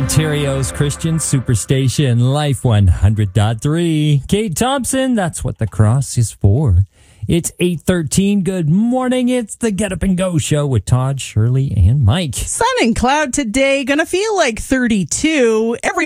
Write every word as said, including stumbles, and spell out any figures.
Ontario's Christian Superstation, Life one hundred point three. Kate Thompson, that's what the cross is for. It's eight thirteen. Good morning. It's the Get Up and Go show with Todd, Shirley, and Mike. Sun and cloud today. Gonna feel like thirty-two. Every